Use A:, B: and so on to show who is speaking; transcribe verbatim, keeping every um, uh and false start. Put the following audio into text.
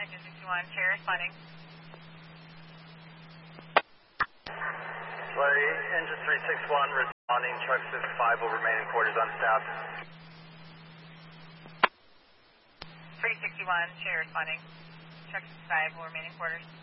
A: two sixty-one, chair responding.
B: Larry, engine three six one responding, truck sixty-five will remain in quarters on staff.
A: three sixty-one, chair responding. Truck sixty-five will remain in quarters.